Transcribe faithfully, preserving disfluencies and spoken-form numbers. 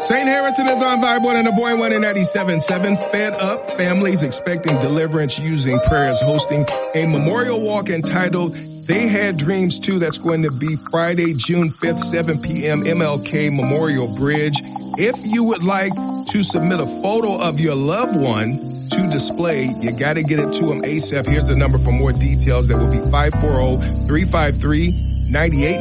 Saint Harrison is on Vibe one and the boy one in ninety-seven point seven. Fed Up Families Expecting Deliverance Using Prayers hosting a memorial walk entitled They Had Dreams Too. That's going to be Friday, June fifth, seven p.m. M L K Memorial Bridge. If you would like to submit a photo of your loved one to display, you got to get it to them ASAP. Here's the number for more details. That will be five four zero, three five three, nine eight